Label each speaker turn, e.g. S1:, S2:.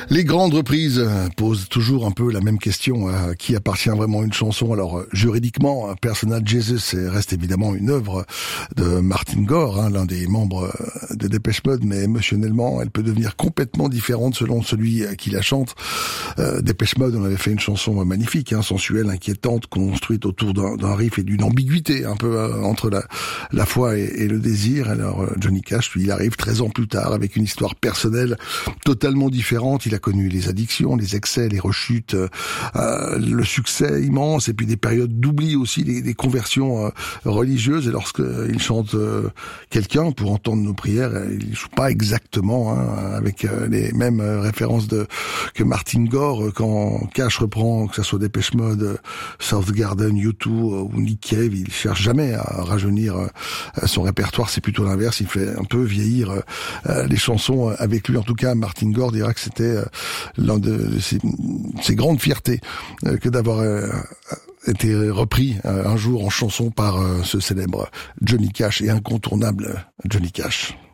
S1: Les grandes reprises posent toujours un peu la même question, à qui appartient vraiment une chanson. Alors juridiquement, Personal Jesus reste évidemment une œuvre de Martin Gore, l'un des membres de Depeche Mode, mais émotionnellement, elle peut devenir complètement différente selon celui qui la chante. Depeche Mode, on avait fait une chanson magnifique, sensuelle, inquiétante, construite autour d'un riff et d'une ambiguïté un peu entre la foi et le désir. Alors Johnny Cash, lui, il arrive 13 ans plus tard avec une histoire personnelle totalement différente. Il a connu les addictions, les excès, les rechutes, le succès immense, et puis des périodes d'oubli aussi, des conversions religieuses. Et lorsqu'il chante quelqu'un pour entendre nos prières, il joue pas exactement avec les mêmes références que Martin Gore. Quand Cash reprend, que ça soit Depeche Mode, Soundgarden, U2 ou Nick Cave, il cherche jamais à rajeunir son répertoire. C'est plutôt l'inverse. Il fait un peu vieillir les chansons avec lui. En tout cas, Martin Gore dira que c'était l'un de ses grandes fiertés que d'avoir été repris un jour en chanson par ce célèbre Johnny Cash et incontournable Johnny Cash.